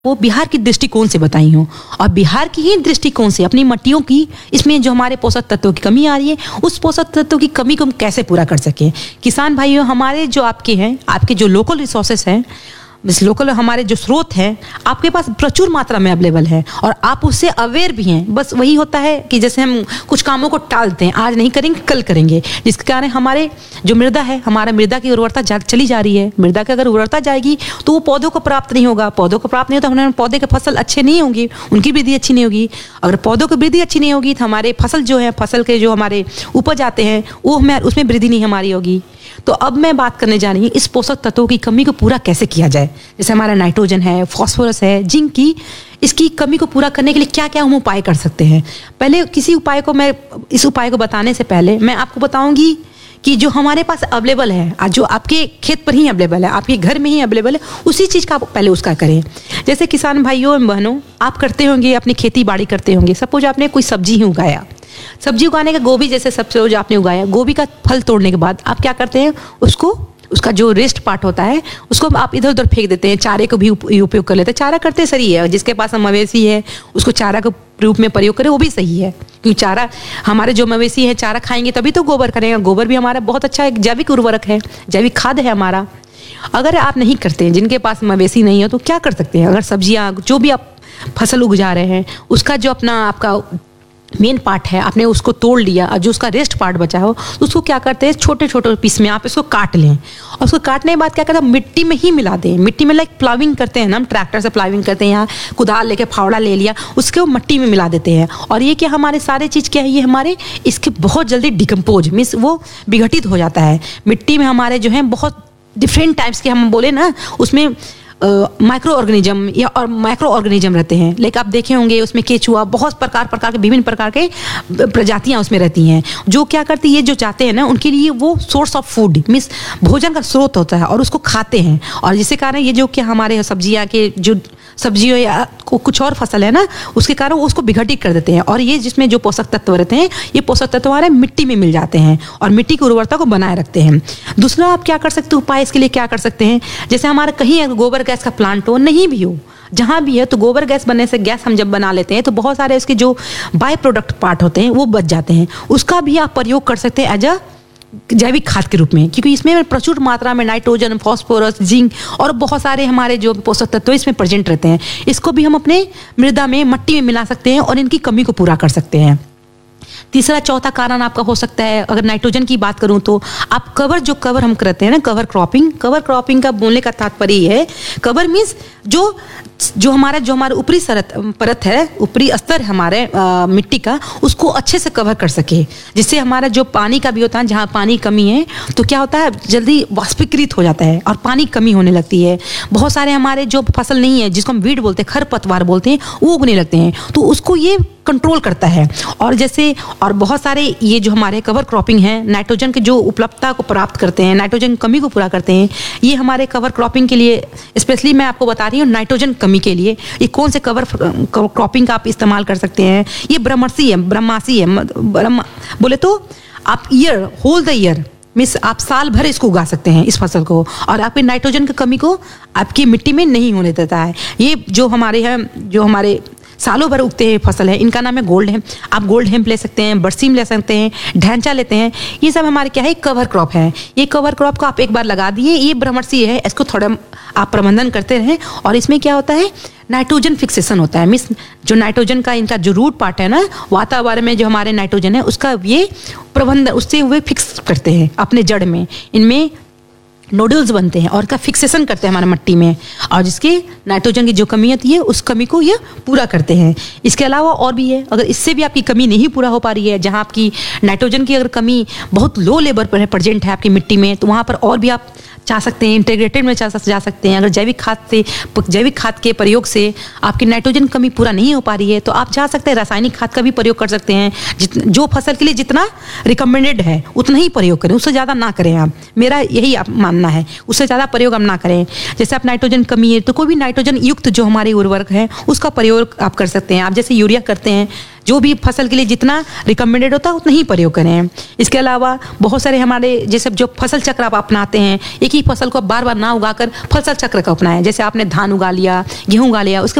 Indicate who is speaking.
Speaker 1: वो बिहार की दृष्टिकोण से बताई हूँ और बिहार की ही दृष्टिकोण से अपनी मिट्टियों की इसमें जो हमारे पोषक तत्वों की कमी आ रही है उस पोषक तत्वों की कमी को हम कैसे पूरा कर सकें। किसान भाइयों, हमारे जो आपके हैं, आपके जो लोकल रिसोर्सेस हैं, लोकल हमारे जो स्रोत हैं आपके पास प्रचुर मात्रा में अवेलेबल है और आप उससे अवेयर भी हैं। बस वही होता है कि जैसे हम कुछ कामों को टालते हैं, आज नहीं करेंगे कल करेंगे, जिसके कारण हमारे जो मृदा है, हमारा मृदा की उर्वरता चली जा रही है। मृदा की अगर उर्वरता जाएगी तो वो पौधों को प्राप्त नहीं होगा, पौधों को प्राप्त नहीं होता हमारे पौधे के फसल अच्छे नहीं होंगी, उनकी वृद्धि अच्छी नहीं होगी। अगर पौधों की वृद्धि अच्छी नहीं होगी तो हमारे फसल जो है, फसल के जो हमारे उपज आते हैं वो उसमें वृद्धि नहीं हमारी होगी। तो अब मैं बात करने जा रही हूँ इस पोषक तत्वों की कमी को पूरा कैसे किया जाए। जैसे हमारा नाइट्रोजन है, फास्फोरस है, जिंक की इसकी कमी को पूरा करने के लिए क्या क्या हम उपाय कर सकते हैं। पहले इस उपाय को बताने से पहले मैं आपको बताऊंगी कि जो हमारे पास अवेलेबल है, जो आपके खेत पर ही अवेलेबल है, आपके घर में ही अवेलेबल है, उसी चीज़ का आप पहले उसका करें। जैसे किसान भाइयों एवं बहनों, आप करते होंगे, अपनी खेती बाड़ी करते होंगे। सपोज आपने कोई सब्जी ही उगाया, सब्जी उगाने का गोभी जैसे सपोज आपने उगाया, गोभी का फल तोड़ने के बाद आप क्या करते हैं, उसका जो रेस्ट पार्ट होता है उसको आप इधर उधर फेंक देते हैं। चारे को भी उपयोग कर लेते हैं। चारा करते सही है, जिसके पास मवेशी है उसको चारा के रूप में प्रयोग करें, वो भी सही है, क्योंकि चारा हमारे जो मवेशी है चारा खाएंगे तभी तो गोबर करेंगे। गोबर भी हमारा बहुत अच्छा एक जैविक उर्वरक है, जैविक खाद है हमारा। अगर आप नहीं करते हैं, जिनके पास मवेशी नहीं हो, तो क्या कर सकते हैं, अगर सब्जियां जो भी आप फसल उगा रहे हैं उसका जो आपका मेन पार्ट है आपने उसको तोड़ लिया और जो उसका रेस्ट पार्ट बचा हो तो उसको क्या करते हैं, छोटे छोटे पीस में आप इसको काट लें और उसको काटने के बाद क्या करते हैं, मिट्टी में ही मिला दें। मिट्टी में लाइक प्लाविंग करते हैं ना, हम ट्रैक्टर से प्लाविंग करते हैं, यहाँ कुदाल लेके फावड़ा ले लिया, उसके वो मिट्टी में मिला देते हैं। और ये क्या हमारे सारे चीज़ क्या है, ये हमारे इसके बहुत जल्दी डिकम्पोज मीन्स वो विघटित हो जाता है। मिट्टी में हमारे जो है बहुत डिफरेंट टाइप्स के, हम बोले ना, उसमें माइक्रो ऑर्गेनिज्म या और माइक्रो ऑर्गेनिज्म रहते हैं। लेकिन आप देखे होंगे उसमें केचुआ, बहुत प्रकार के विभिन्न प्रकार के प्रजातियां उसमें रहती हैं, जो क्या करती है, ये जो चाहते हैं ना उनके लिए वो सोर्स ऑफ फूड मीन्स भोजन का स्रोत होता है और उसको खाते हैं। और जिसके कारण ये जो कि हमारे सब्जियों या कुछ और फसल है ना, उसके कारण वो उसको विघटित कर देते हैं। और ये जिसमें जो पोषक तत्व रहते हैं, ये पोषक तत्व हमारे मिट्टी में मिल जाते हैं और मिट्टी की उर्वरता को बनाए रखते हैं। दूसरा आप क्या कर सकते हो, उपाय इसके लिए क्या कर सकते हैं, जैसे हमारे कहीं गोबर गैस का प्लांट हो, नहीं भी हो, जहां भी है, तो गोबर गैस बनने से गैस हम जब बना लेते हैं तो बहुत सारे उसके जो बाय प्रोडक्ट पार्ट होते हैं वो बच जाते हैं। उसका भी आप प्रयोग कर सकते हैं एज अ जैविक खाद के रूप में, क्योंकि इसमें प्रचुर मात्रा में नाइट्रोजन, फास्फोरस, जिंक और बहुत सारे हमारे जो पोषक तत्व इसमें प्रेजेंट रहते हैं। इसको भी हम अपने मृदा में, मिट्टी में मिला सकते हैं और इनकी कमी को पूरा कर सकते हैं। तीसरा चौथा कारण आपका हो सकता है, अगर नाइट्रोजन की बात करूं तो आप कवर हम करते हैं ना, कवर क्रॉपिंग का बोलने का तात्पर्य ये है, कवर मीन्स जो हमारा ऊपरी परत है, ऊपरी स्तर हमारे मिट्टी का, उसको अच्छे से कवर कर सके, जिससे हमारा जो पानी का भी होता है, जहाँ पानी कमी है तो क्या होता है, जल्दी वाष्पीकृत हो जाता है और पानी कमी होने लगती है। बहुत सारे हमारे जो फसल नहीं है, जिसको हम वीड बोलते हैं, खरपतवार बोलते हैं, वो उगने लगते हैं, तो उसको ये कंट्रोल करता है। और बहुत सारे ये जो हमारे कवर क्रॉपिंग है, नाइट्रोजन की जो उपलब्धता को प्राप्त करते हैं, नाइट्रोजन की कमी को पूरा करते हैं। ये हमारे कवर क्रॉपिंग के लिए, स्पेशली मैं आपको बता रही हूँ नाइट्रोजन कमी के लिए, ये कौन से कवर क्रॉपिंग का आप इस्तेमाल कर सकते हैं। ये ब्रह्मासी है, बोले तो आप होल द ईयर मीन्स आप साल भर इसको उगा सकते हैं, इस फसल को, और आपकी नाइट्रोजन की कमी को आपकी मिट्टी में नहीं होने देता है। ये जो हमारे सालों भर उगते हैं फसल है, इनका नाम है गोल्ड हेम्प। आप गोल्ड हेम्प ले सकते हैं, बरसीम ले सकते हैं, ढैंचा लेते हैं, ये सब हमारे क्या है, कवर क्रॉप है। ये कवर क्रॉप को आप एक बार लगा दिए, ये ब्रह्मर्षि है, इसको थोड़ा आप प्रबंधन करते रहें। और इसमें क्या होता है, नाइट्रोजन फिक्सेशन होता है, मीन्स जो नाइट्रोजन का इनका जो रूट पार्ट है ना, वातावरण में जो हमारे नाइट्रोजन है उसका ये प्रबंधन, उससे वे फिक्स करते हैं अपने जड़ में, इनमें नोडल्स बनते हैं और का फिक्सेशन करते हैं हमारे मिट्टी में, और जिसके नाइट्रोजन की जो कमी होती है उस कमी को ये पूरा करते हैं। इसके अलावा और भी है, अगर इससे भी आपकी कमी नहीं पूरा हो पा रही है, जहां आपकी नाइट्रोजन की अगर कमी बहुत लो लेवल पर है, प्रेजेंट है आपकी मिट्टी में, तो वहां पर और भी आप जा सकते हैं, इंटीग्रेटेड में जा सकते हैं। अगर जैविक खाद के प्रयोग से आपकी नाइट्रोजन कमी पूरा नहीं हो पा रही है तो आप जा सकते हैं, रासायनिक खाद का भी प्रयोग कर सकते हैं। जो फसल के लिए जितना रिकमेंडेड है उतना ही प्रयोग करें, उससे ज़्यादा ना करें आप, मेरा यही आप मानना है, उससे ज़्यादा प्रयोग हम ना करें। जैसे आप नाइट्रोजन कमी है तो कोई भी नाइट्रोजन युक्त जो हमारी उर्वरक है उसका प्रयोग आप कर सकते हैं। आप जैसे यूरिया करते हैं, जो भी फसल के लिए जितना रिकमेंडेड होता है उतना ही प्रयोग करें। इसके अलावा बहुत सारे हमारे जैसे जो फसल चक्र आप अपनाते हैं, एक ही फसल को बार बार ना उगाकर फसल चक्र को अपनाएं। जैसे आपने धान उगा लिया, गेहूं उगा लिया, उसके